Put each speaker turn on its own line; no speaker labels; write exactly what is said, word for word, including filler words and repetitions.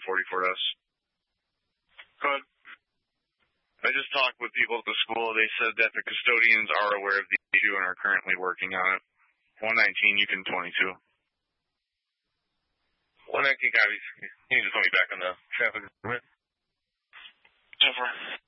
forty-four S.
Good.
I just talked with people at the school. They said that the custodians are aware of the issue and are currently working on it. one nineteen, you can twenty-two.
one nineteen copies. You need to put me back on the traffic.
Over.